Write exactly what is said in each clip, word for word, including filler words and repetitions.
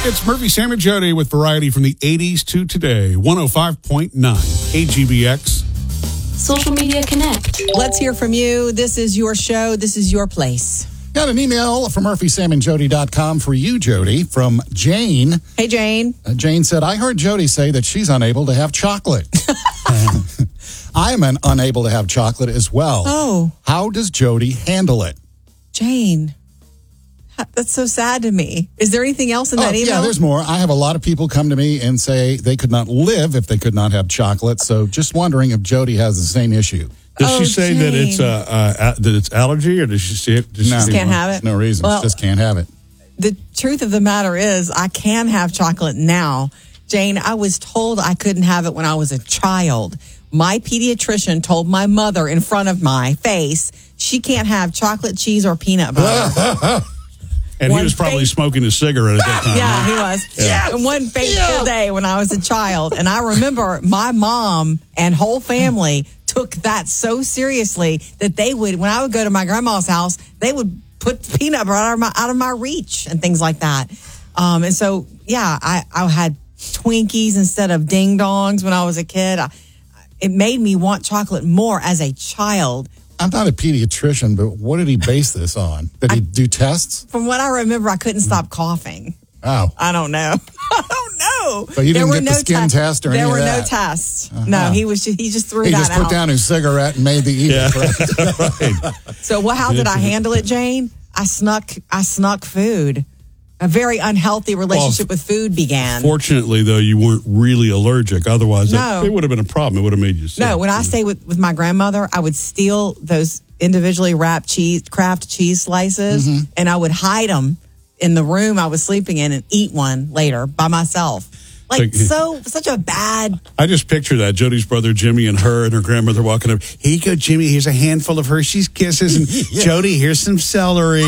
It's Murphy, Sam, and Jody with variety from the eighties to today. one oh five point nine K G B X. Social Media Connect. Let's hear from you. This is your show. This is your place. Got an email from murphy sam and jody dot com for you, Jody, from Jane. Hey, Jane. Uh, Jane said, I heard Jody say that she's unable to have chocolate. I'm an unable to have chocolate as well. Oh. How does Jody handle it? Jane. That's so sad to me. Is there anything else in that oh, email? Yeah, there's more. I have a lot of people come to me and say they could not live if they could not have chocolate. So just wondering if Jody has the same issue. Does oh, she say Jane. that it's uh, uh, that it's allergy, or does she say it? Does No. she Just can't have it? No reason. Well, she just can't have it. The truth of the matter is I can have chocolate now. Jane, I was told I couldn't have it when I was a child. My pediatrician told my mother in front of my face she can't have chocolate, cheese, or peanut butter. And One he was probably fake- smoking a cigarette at that time. Yeah, he was. Yeah. And one fateful Yeah. day when I was a child. And I remember my mom and whole family took that so seriously that they would, when I would go to my grandma's house, they would put peanut butter out of my, out of my reach and things like that. Um, and so, yeah, I, I had Twinkies instead of ding dongs when I was a kid. I, it made me want chocolate more as a child. I'm not a pediatrician, but what did he base this on? Did he do tests? From what I remember, I couldn't stop coughing. Oh. I don't know. I don't know. But you There didn't were get the no skin te- test or there any of were no that? tests. Uh-huh. No, he was just, he just threw He that just put out. down his cigarette and made the eat. Yeah. Right. So, well, how did I handle it, Jane? I snuck. I snuck food. A very unhealthy relationship Well, with food began. Fortunately, though, you weren't really allergic. Otherwise, No. it, it would have been a problem. It would have made you sick. No, when I stayed with, with my grandmother, I would steal those individually wrapped cheese, Kraft cheese slices, Mm-hmm. and I would hide them in the room I was sleeping in and eat one later by myself. Like, so, such a bad. I just picture that. Jody's brother Jimmy and her and her grandmother walking up. Here you go, Jimmy. Here's a handful of Hershey's Kisses. And Jody, here's some celery.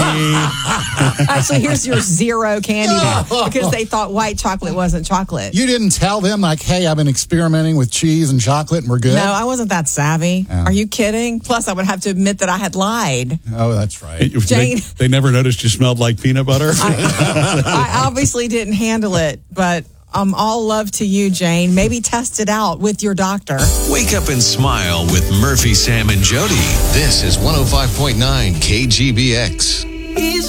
Actually, here's your zero candy bar because they thought white chocolate wasn't chocolate. You didn't tell them, like, hey, I've been experimenting with cheese and chocolate and we're good? No, I wasn't that savvy. Oh. Are you kidding? Plus, I would have to admit that I had lied. Oh, that's right. Jane. They, they never noticed you smelled like peanut butter. I obviously didn't handle it, but um, all love to you, Jane. Maybe test it out with your doctor. Wake up and smile with Murphy, Sam, and Jody. This is one oh five point nine K G B X. He's